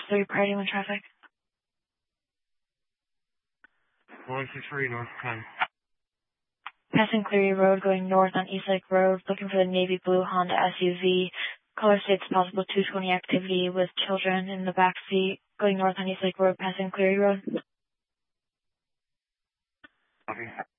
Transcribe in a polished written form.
3 partying with traffic. 163 North 10. Passing Cleary Road, going north on East Lake Road, looking for the navy blue Honda SUV. Caller states possible 220 activity with children in the back seat, going north on East Lake Road, passing Cleary Road. Copy.